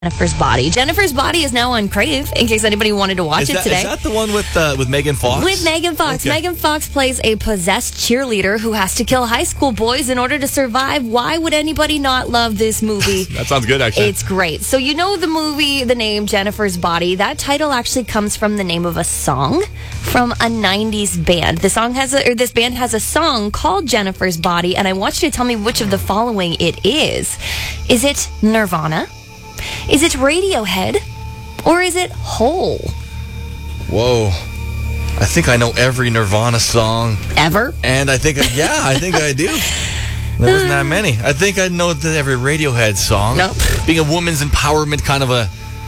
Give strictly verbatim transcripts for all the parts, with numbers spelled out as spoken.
Jennifer's Body. Jennifer's Body is now on Crave, in case anybody wanted to watch Is it that, today. is that the one with uh, with Megan Fox? With Megan Fox. Okay. Megan Fox plays a possessed cheerleader who has to kill high school boys in order to survive. Why would anybody not love this movie? That sounds good, actually. It's great. So you know the movie, the name Jennifer's Body. That title actually comes from the name of a song from a nineties band. The song has a, or this band has a song called Jennifer's Body, and I want you to tell me which of the following it is. Is it Nirvana? Is it Radiohead? Or is it Hole? Whoa. I think I know every Nirvana song. Ever? And I think, yeah, I think I do. There wasn't that many. I think I know the, every Radiohead song. Nope. Being a woman's empowerment kind of a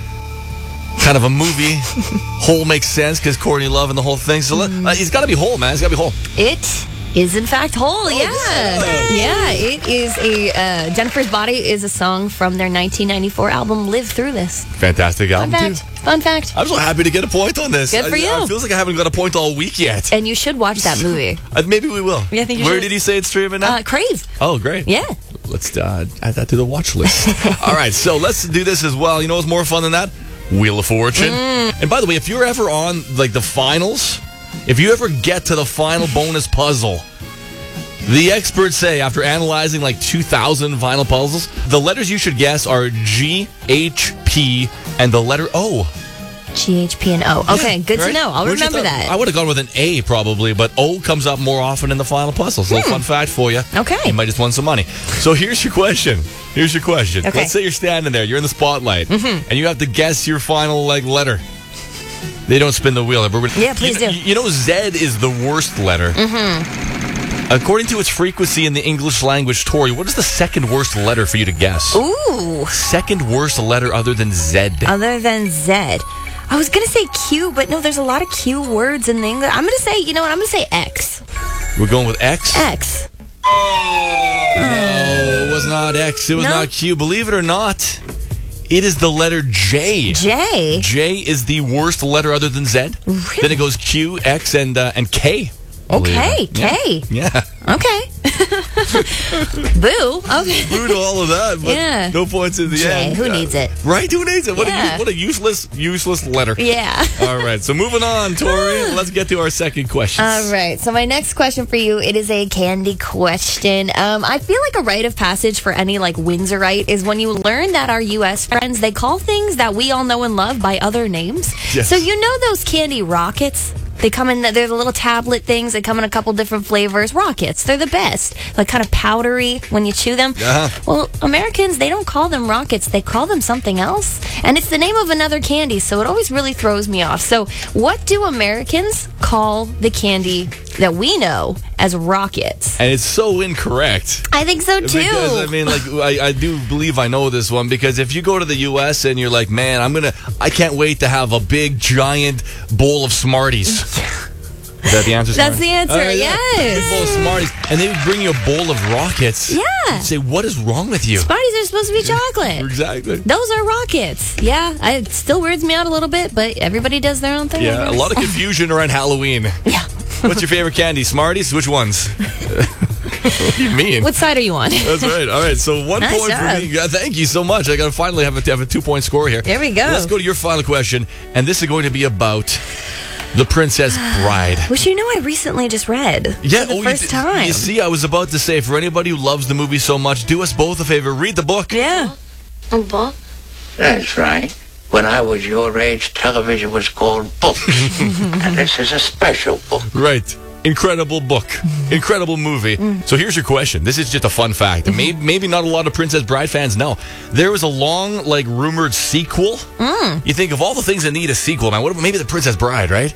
kind of a movie. Hole makes sense because Courtney Love and the whole thing. So let, uh, he's got to be Hole, man. He's got to be Hole. It is in fact Hole, yeah. yeah. Yeah, it is a, uh, Jennifer's Body is a song from their nineteen ninety-four album, Live Through This. Fantastic Fun album, fact. too. Fun fact. I'm so happy to get a point on this. Good for I, you. It feels like I haven't got a point all week yet. And you should watch that movie. Uh, maybe we will. Yeah, I think you Where should. did he say it's streaming now? Uh, Crave. Oh, great. Yeah. Let's uh, add that to the watch list. All right, so let's do this as well. You know what's more fun than that? Wheel of Fortune. Mm. And by the way, if you're ever on like the finals, if you ever get to the final bonus puzzle, the experts say, after analyzing like two thousand final puzzles, the letters you should guess are G, H, P, and the letter O. G, H, P, and O. Okay, Yeah, good right? to know. I'll Where'd you remember thought- that. I would have gone with an A probably, but O comes up more often in the final puzzle. So, fun fact for you. Okay. You might just won some money. So, here's your question. Here's your question. Okay. Let's say you're standing there, you're in the spotlight, and you have to guess your final like letter. They don't spin the wheel. Everybody. Yeah, please you, do. You know, Z is the worst letter. Mm-hmm. According to its frequency in the English language, Tori, what is the second worst letter for you to guess? Ooh. Second worst letter other than Z. Other than Z. I was going to say Q, but no, there's a lot of Q words in the English. I'm going to say, you know what, I'm going to say X. We're going with X? X. No, it was not X. It was No? not Q. Believe it or not, it is the letter J. J. J is the worst letter other than Z. Really? Then it goes Q, X, and uh, and K. Believe Okay, it. K. Yeah. Okay. Boo. Okay. Boo to all of that, but Yeah. no points in the J. end. Who Uh, needs it? Right? Who needs it? What, Yeah. a, what a useless, useless letter. Yeah. All right, so moving on, Tori. Let's get to our second question. All right. So my next question for you, it is a candy question. Um, I feel like a rite of passage for any like Windsorite is when you learn that our U S friends, they call things that we all know and love by other names. Yes. So you know those candy rockets? They come in, they're the little tablet things. They come in a couple different flavors. Rockets, they're the best. Like kind of powdery when you chew them. Uh-huh. Well, Americans, they don't call them rockets. They call them something else. And it's the name of another candy, so it always really throws me off. So what do Americans call the candy that we know as rockets? And it's so incorrect. I think so, too. Because, I mean, like, I, I do believe I know this one, because if you go to the U S and you're like, man, I'm going to, I can't wait to have a big, giant bowl of Smarties. Is that the answer? That's Smarties? the answer, All right, yeah. yes. Big bowl of Smarties. And they would bring you a bowl of rockets. Yeah. You'd say, what is wrong with you? Smarties are supposed to be chocolate. Exactly. Those are rockets. Yeah, I, it still weirds me out a little bit, but everybody does their own thing. I Yeah, a guess. lot of confusion around Halloween. Yeah. What's your favorite candy? Smarties? Which ones? What do you mean? What side are you on? That's right. All right, so one Nice point job. for me. Yeah, thank you so much. I got to finally have a, have a two-point score here. There we go. Let's go to your final question, and this is going to be about The Princess Bride. Which you know I recently just read. Yeah, for the oh, first you, time. You see, I was about to say, for anybody who loves the movie so much, do us both a favor. Read the book. Yeah. A book? That's right. When I was your age, television was called books. And this is a special book. Right. Incredible book. Incredible movie. So here's your question. This is just a fun fact. Maybe, maybe not a lot of Princess Bride fans know. There was a long, like, rumored sequel. You think of all the things that need a sequel. Now, what about maybe The Princess Bride, right?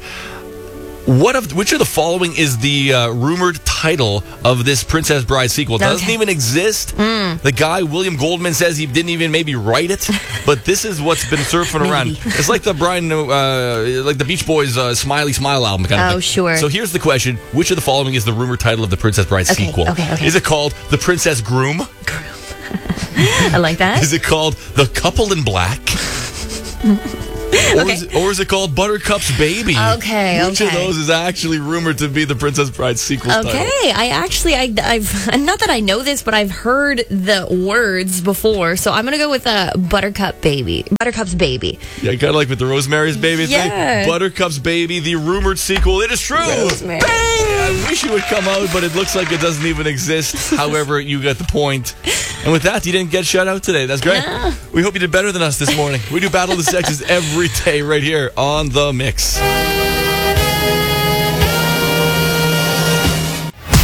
What of which of the following is the uh, rumored title of this Princess Bride sequel? It doesn't Okay. even exist. The guy, William Goldman, says he didn't even maybe write it, but this is what's been surfing around. It's like the Brian, uh, like the Beach Boys' uh, Smiley Smile album kind of Oh, thing. sure. So here's the question. Which of the following is the rumored title of the Princess Bride Okay, sequel? okay, okay. Is it called The Princess Groom? I like that. Is it called The Couple in Black? Or, Okay. is it, or is it called Buttercup's Baby? Okay, Which of okay. those is actually rumored to be the Princess Bride sequel title? Okay, I actually, I, I've not that I know this, but I've heard the words before, so I'm gonna go with uh, Buttercup Baby, Buttercup's Baby. Yeah, kind of like with the Rosemary's Baby Yeah. thing. Buttercup's Baby, the rumored sequel. It is true. Rosemary. Bang! I wish it would come out, but it looks like it doesn't even exist. However, you got the point. And with that, you didn't get shut out today. That's great. No. We hope you did better than us this morning. We do Battle of the Sexes every day right here on The Mix.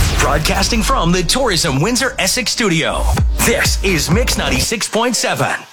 Broadcasting from the Tourism Windsor Essex studio, this is Mix ninety-six point seven.